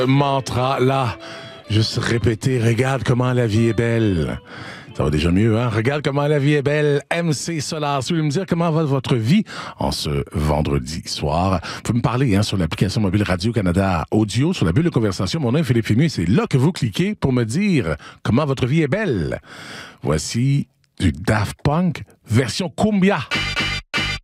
Mantra, là, juste répéter, regarde comment la vie est belle. Ça va déjà mieux, hein? Regarde comment la vie est belle. MC Solar. Si vous voulez me dire comment va votre vie en ce vendredi soir, vous pouvez me parler sur l'application mobile Radio-Canada Audio, sur la bulle de conversation. Mon nom est Philippe Fému. C'est là que vous cliquez pour me dire comment votre vie est belle. Voici du Daft Punk version Cumbia.